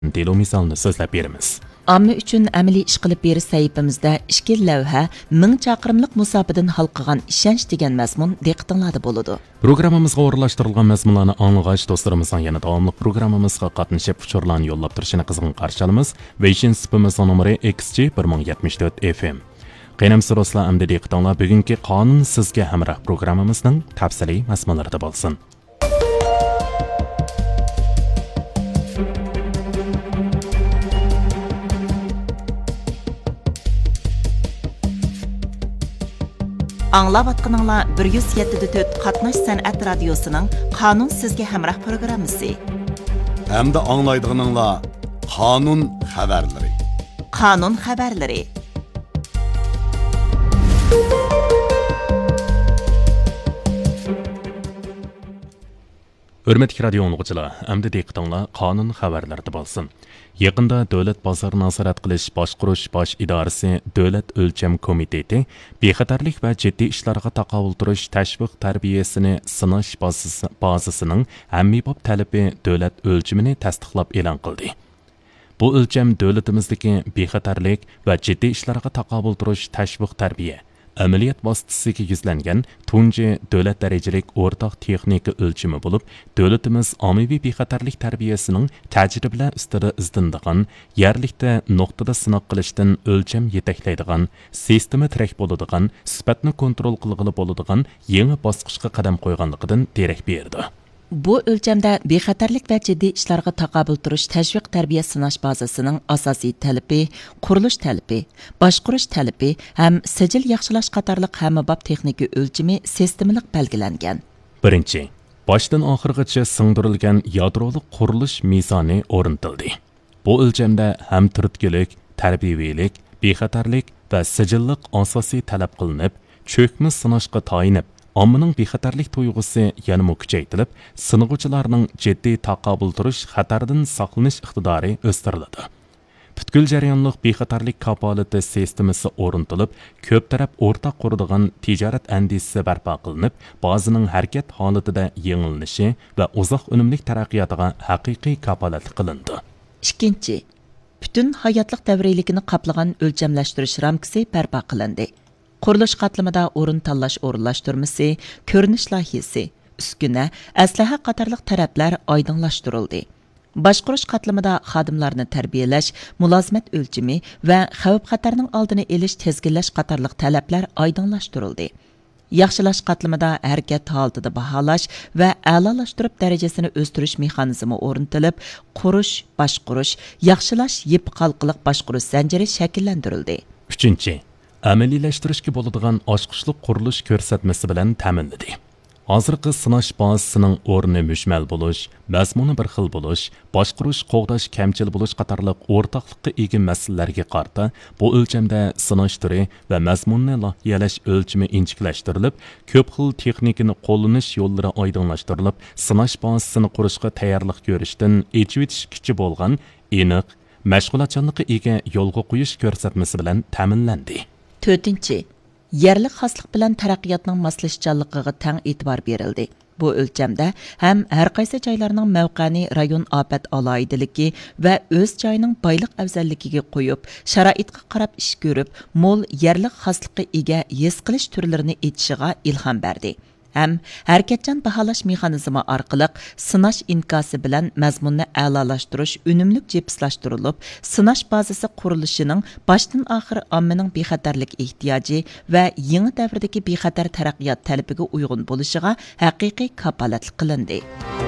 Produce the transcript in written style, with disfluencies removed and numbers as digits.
delo misolni so'zlab beramiz. Amma uchun amaliy ish qilib berish sahifamizda 2 lavha 1000 chaqirimlik musobadan halqagan ishonch degan mazmun diqqatingizda bo'ladi. Programmamizga o'rinlashtirilgan mazmunlarni anglag'ach do'stlarimizning yana davomli programmamizga qatnashib uchurlarni yo'llab turishini qizg'in qarshi olamiz. Vision spimiz nomeri XG1074FM. Qaynamsiz do'stlar, amdi diqqatinglar bugungi qonun sizga hamroh programmamizning tafsiliy mazmunlarida bo'lsin. Anlavatqanыңlar 107.4 Qatnash San'at Radiosu'nun Qanun Sizge Hamrah programmasi. Hem de anlaydığınızlar Qanun Xəbərləri. Qanun Xəbərləri. Hürmetli radio anlıqçılar, əmdi diqqətinizlər qanun xəbərlərdə bolsun. Yaqında Dövlət Bazar Nazorat qilish boshqarish bosh idorasi Davlat o'lcham komiteti bexatarlik va jiddiy ishlarga taqobil turish tashviq tarbiyasini sinash bazasining hammibob talabi davlat o'lchimini tasdiqlab e'lon qildi. Bu o'lcham davlatimizdagi bexatarlik va jiddiy ishlarga taqobil turish tashviq tarbiya amaliyot vositasiga yuzlangan tunji davlat darajalik o'rtoq texnika o'lchimi bo'lib, davlatimiz ommaviy bexatarlik tarbiyasining tajriba ustida izdindigan, yerlikda nuqtada sinov qilishdan o'lcham yetaklaydigan, sistema tirak bo'ladigan, sifatni kontrol qilg'ili bo'ladigan yangi bosqichga qadam qo'yganligidan derak berdi. Bu o'lchamda bexatarlik va jiddiy ishlarga taqobil turish tashviq tarbiya sinash bazasining asosiy talabi, qurilish talabi, boshqarish talabi ham sijil yaxshilash qatorliq hammabop texnika o'lchimi sistemalik belgilangan. Birinchi, boshdan oxirigacha singdirilgan yadroliq qurilish mezoni o'rnatildi. Bu o'lchamda ham turtkilik, tarbiyaviylik, bexatarlik va sijillik asosiy talab qilinib, cho'kma sinashga tayinib, ommaning bexatarlik tuyg'usi yanada kuchaytirilib, sinag'uvchilarning jiddiy taqobil turish xatardan saqlanish iqtidori o'stiriladi. Butkul jarayonlik bexatarlik kapolati sistemasi o'rnatilib, ko'p taraf o'rtaq quradigan tijorat andisasi barpo qilinib, ba'zining harakat holatida yengillanishi va uzoq unumli taraqqiyotiga haqiqiy kapolatlik qilindi. Ikkinchi, butun hayotlik davriyligini qoplagan o'lchamlashtirish ramkasi barpo qilindi. Qurilish qatlamida o'rin tanlash o'rinlashtirmasi, ko'rinish loyihasi, uskuna, aslaha qatorliq taraflar oydinlashtirildi. Boshqarish qatlamida xodimlarni tarbiyalash, mulozimat o'lchimi va xavf-xatarning oldini olish, tezginlash qatorliq talablar oydinlashtirildi. Yaxshilash qatlamida harakat holatida baholash va a'lolashtirib darajasini o'stirish mexanizmi o'rnatilib, qurish, boshqarish, yaxshilash yip qalqiliq boshqarish zanjiri shakllantirildi. Uchinchi, amaliylashtırışki bo'ladigan oshqishliq qurilish ko'rsatmasi bilan ta'minladi. Hozirgi sinash bazasining o'rni mushmal bo'lish, mazmuni bir xil bo'lish, boshqarish, qo'g'dash kamchil bo'lish qatorliq o'rtoqlikqa ega masalalarga qarta bu o'lchamda sinash turi va mazmunni loyihalash o'lchimi inchiklashtirilib, ko'p xil texnikani qo'llanish yo'llari oydinlashtirilib, sinash bazasini qurishga tayyorlik ko'rishdan echivitish kuchi bo'lgan aniq mashg'ulotchanlikqa ega yo'lga qo'yish ko'rsatmasi bilan ta'minlandi. To'rtinchi, yerlik xoslik bilan taraqqiyotning moslashganligiga teng e'tibor berildi. Bu o'lchamda ham har qaysi joylarning mavqani rayon ofat aloyidaligi va o'z joyining boylik afzalligiga qo'yib, sharoitga qarab ish ko'rib, mo'l yerlik xoslikqa ega his qilish turlarini etishiga ilhom berdi. Ham harakatchan baholash mexanizmi orqali sinash inkosi bilan mazmunni a'lolashtirish unumli jepslashtirilib, sinash bazasi qurilishining boshdan oxir ommaning bexatarlik ehtiyoji va yangi davrdagi bexatar taraqqiyot talabiga uyg'un bo'lishiga haqiqiy kapolatlik qilindi.